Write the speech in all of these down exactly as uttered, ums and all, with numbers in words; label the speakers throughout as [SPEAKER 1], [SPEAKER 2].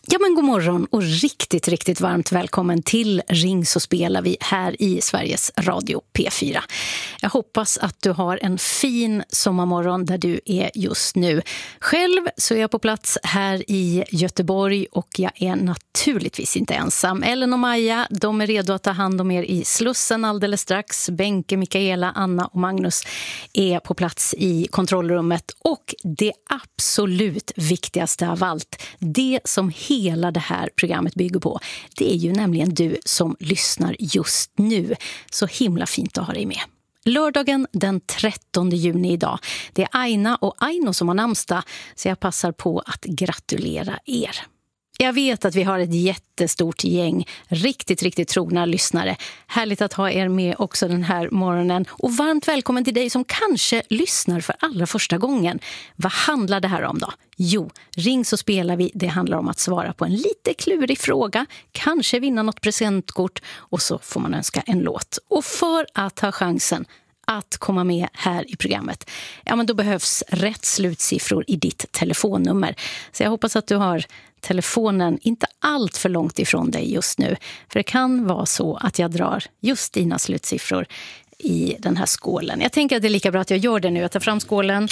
[SPEAKER 1] Ja, men god morgon och riktigt, riktigt varmt välkommen till Ring så spelar vi här i Sveriges Radio P fyra. Jag hoppas att du har en fin sommarmorgon där du är just nu. Själv så är jag på plats här i Göteborg och jag är naturligtvis inte ensam. Ellen och Maja, de är redo att ta hand om er i Slussen alldeles strax. Benke, Mikaela, Anna och Magnus är på plats i kontrollrummet. Och det absolut viktigaste av allt, det som hela det här programmet bygger på, det är ju nämligen du som lyssnar just nu. Så himla fint att ha dig med. Lördagen den trettonde juni idag. Det är Aina och Aino som har namnsdag, så jag passar på att gratulera er. Jag vet att vi har ett jättestort gäng, riktigt, riktigt trogna lyssnare. Härligt att ha er med också den här morgonen. Och varmt välkommen till dig som kanske lyssnar för allra första gången. Vad handlar det här om då? Jo, Ring så spelar vi. Det handlar om att svara på en lite klurig fråga. Kanske vinna något presentkort och så får man önska en låt. Och för att ha chansen att komma med här i programmet, ja men då behövs rätt slutsiffror i ditt telefonnummer. Så jag hoppas att du har telefonen inte allt för långt ifrån dig just nu. För det kan vara så att jag drar just dina slutsiffror i den här skålen. Jag tänker att det är lika bra att jag gör det nu. Jag tar fram skålen,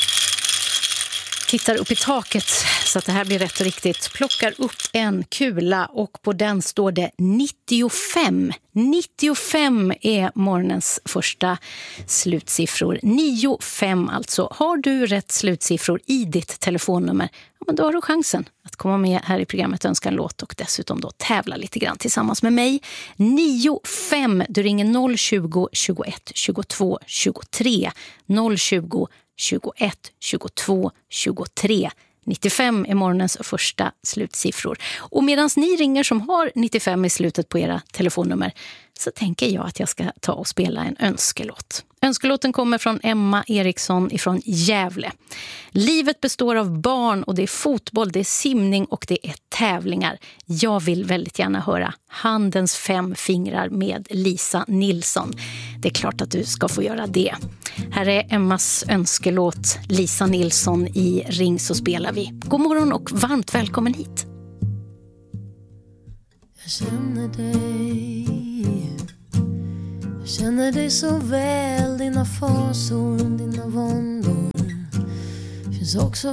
[SPEAKER 1] tittar upp i taket så att det här blir rätt och riktigt. Plockar upp en kula och på den står det nittiofem. nittiofem är morgonens första slutsiffror. nio fem alltså. Har du rätt slutsiffror i ditt telefonnummer, ja, men då har du chansen att komma med här i programmet, önska en låt och dessutom då tävla lite grann tillsammans med mig. nio fem, du ringer noll tjugo, tjugoett, tjugotvå, tjugotre. noll tjugo, tjugoett, tjugotvå, tjugotre. nittiofem är morgonens första slutsiffror. Och medan ni ringer som har nittiofem i slutet på era telefonnummer, så tänker jag att jag ska ta och spela en önskelåt. Önskelåten kommer från Emma Eriksson ifrån Gävle. Livet består av barn och det är fotboll, det är simning och det är tävlingar. Jag vill väldigt gärna höra Handens fem fingrar med Lisa Nilsson. Det är klart att du ska få göra det. Här är Emmas önskelåt, Lisa Nilsson i Ring så spelar vi. God morgon och varmt välkommen hit.
[SPEAKER 2] Jag känner dig, jag känner dig så väl, dina fasor, dina våndor finns också